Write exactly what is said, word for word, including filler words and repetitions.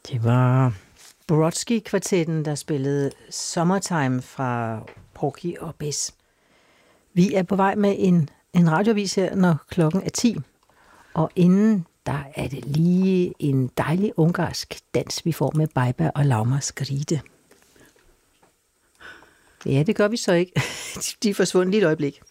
Det var Brodsky-kvartetten, der spillede Summertime fra Porgy og Bess. Vi er på vej med en, en radiovis her, når klokken er ti. Og inden, der er det lige en dejlig ungarsk dans, vi får med Bajba og Lauma Skride. Ja, det gør vi så ikke. De er forsvundet lige et øjeblik.